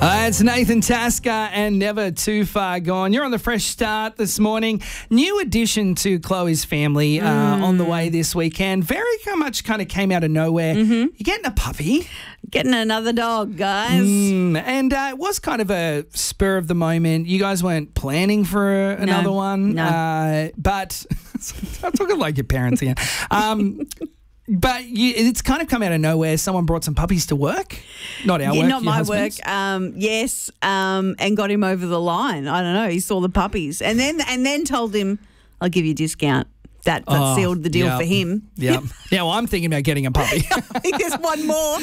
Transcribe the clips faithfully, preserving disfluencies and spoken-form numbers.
Uh, it's Nathan Tasker and Never Too Far Gone. You're on the Fresh Start this morning. New addition to Chloe's family uh, mm. on the way this weekend. Very much kind of came out of nowhere. Mm-hmm. You're getting a puppy. Getting another dog, guys. Mm, and uh, it was kind of a spur of the moment. You guys weren't planning for another no, one. No. Uh, but I'm talking like your parents again. Um But you, it's kind of come out of nowhere. Someone brought some puppies to work. Not our yeah, work. Not my husband's. work. Um, yes, um, and got him over the line. I don't know. He saw the puppies, and then and then told him, "I'll give you a discount." That, that oh, sealed the deal yep, for him. Yeah. Now I'm thinking about getting a puppy. I think there's one more.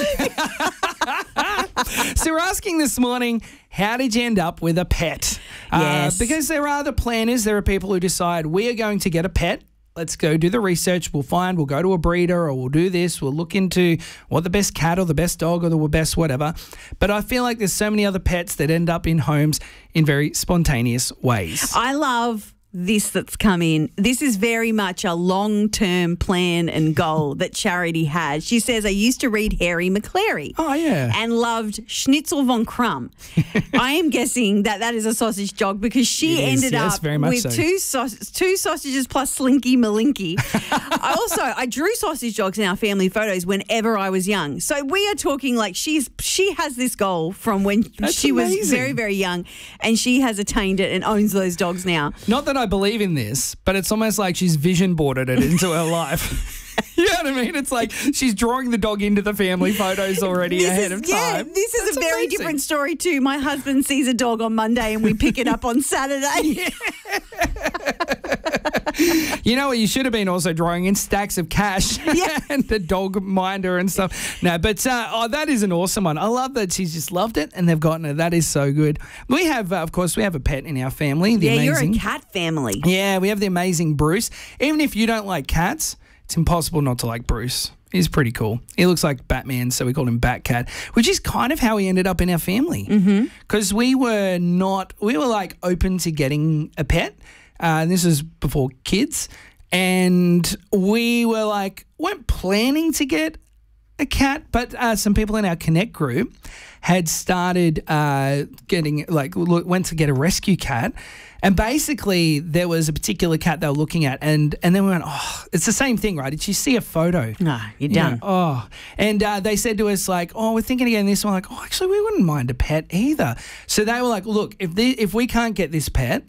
So we're asking this morning, how did you end up with a pet? Yes. Uh, because there are the planners. There are people who decide we are going to get a pet. Let's go do the research. We'll find, we'll go to a breeder or we'll do this. We'll look into what the best cat or the best dog or the best whatever. But I feel like there's so many other pets that end up in homes in very spontaneous ways. I love this that's come in. This is very much a long-term plan and goal that Charity had. She says, I used to read Harry McClary. Oh, yeah. And loved Schnitzel von Crumb. I am guessing that that is a sausage dog because she It is, ended yes, up very much with so. two, saus- two sausages plus Slinky Malinky. I also, I drew sausage dogs in our family photos whenever I was young. So we are talking like she's she has this goal from when That's she amazing. was very, very young, and she has attained it and owns those dogs now. Not that I believe in this, but it's almost like she's vision boarded it into her life. You know what I mean? It's like she's drawing the dog into the family photos already This ahead is, of time. Yeah, this is That's a very amazing. different story too. My husband sees a dog on Monday and we pick it up on Saturday. You know what? You should have been also drawing in stacks of cash Yeah. and the dog minder and stuff. No, but uh, oh, that is an awesome one. I love that she's just loved it and they've gotten it. That is so good. We have, uh, of course, we have a pet in our family. The Yeah, amazing, you're a cat family. Yeah, we have the amazing Bruce. Even if you don't like cats, it's impossible not to like Bruce. He's pretty cool. He looks like Batman, so we called him Batcat, which is kind of how he ended up in our family. Because mm-hmm. we were not, we were like open to getting a pet. Uh, this was before kids. And we were like, weren't planning to get a cat, but uh, some people in our Connect group had started uh, getting, like, went to get a rescue cat. And basically, there was a particular cat they were looking at, and and then we went, oh, it's the same thing, right? Did you see a photo? No, you're done. You know, oh, and uh, they said to us, like, oh, we're thinking again this one. Like, oh, actually, we wouldn't mind a pet either. So they were like, look, if the, if we can't get this pet,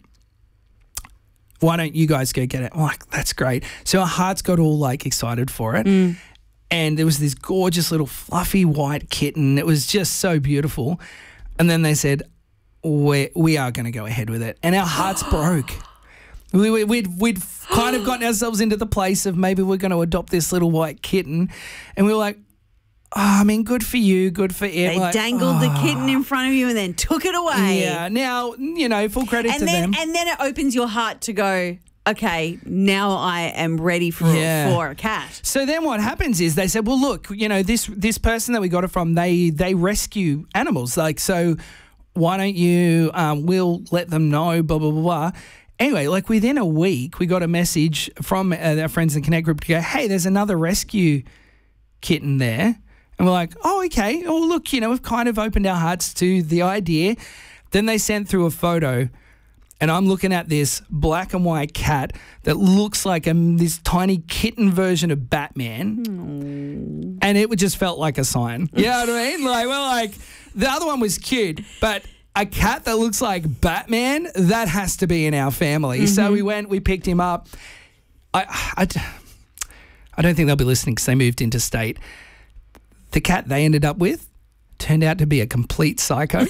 why don't you guys go get it? I'm like, that's great. So our hearts got all like excited for it. Mm. And there was this gorgeous little fluffy white kitten. It was just so beautiful. And then they said, we we are going to go ahead with it. And our hearts broke. We, we, we'd, we'd kind of gotten ourselves into the place of maybe we're going to adopt this little white kitten. And we were like, oh, I mean, good for you, good for it. They like, dangled oh. the kitten in front of you and then took it away. Yeah, now, you know, full credit and to then, them. And then it opens your heart to go, okay, now I am ready for, Yeah. for a cat. So then what happens is they said, well, look, you know, this this person that we got it from, they they rescue animals. Like, so why don't you, um, we'll let them know, blah, blah, blah, blah. Anyway, like within a week, we got a message from uh, our friends in the Connect group to go, hey, there's another rescue kitten there. And we're like, oh, okay. Oh, look, you know, we've kind of opened our hearts to the idea. Then they sent through a photo. And I'm looking at this black and white cat that looks like a, this tiny kitten version of Batman. Aww. And it just felt like a sign. You know what I mean? Like, we're like, the other one was cute, but a cat that looks like Batman, that has to be in our family. Mm-hmm. So we went, we picked him up. I, I, I don't think they'll be listening because they moved interstate. The cat they ended up with turned out to be a complete psycho.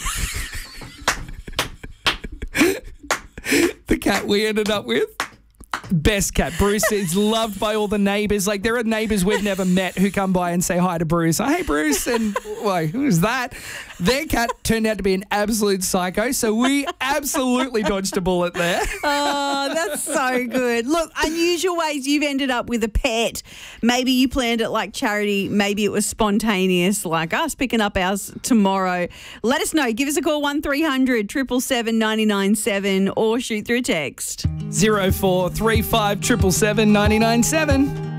The cat we ended up with, best cat. Bruce is loved by all the neighbours. Like, there are neighbours we've never met who come by and say hi to Bruce. Hey, Bruce. And, like, who's that? Their cat turned out to be an absolute psycho. So we absolutely dodged a bullet there. Oh, that's so good. Look, unusual ways you've ended up with a pet. Maybe you planned it like Charity. Maybe it was spontaneous like us picking up ours tomorrow. Let us know. Give us a call, one three hundred, seven seven seven, nine nine seven, or shoot through a text. zero four three five seven seven seven nine nine seven.